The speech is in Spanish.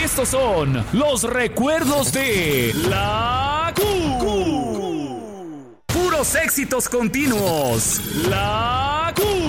Estos son los recuerdos de la Q. Puros éxitos continuos. La Q.